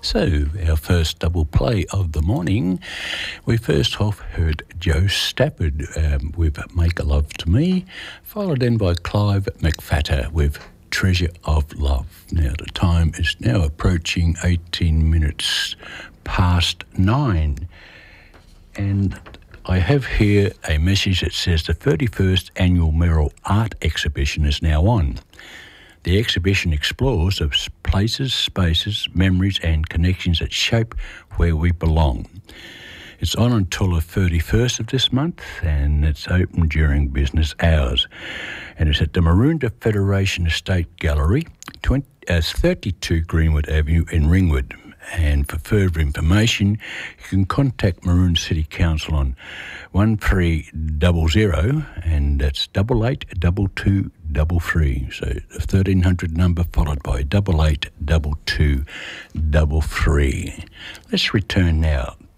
So, our first double play of the morning, we first off heard Joe Stafford with Make Love to Me, followed then by Clive McFatter with Treasure of Love. Now, the time is now approaching 18 minutes past 9, and I have here a message that says the 31st Annual Merrill Art Exhibition is now on. The exhibition explores the places, spaces, memories and connections that shape where we belong. It's on until the 31st of this month, and it's open during business hours. And it's at the Maroondah Federation Estate Gallery, 32 Greenwood Avenue in Ringwood. And for further information, you can contact Maroon City Council on 1300, and that's 882233. So the 1300 number followed by 882233. Let's return now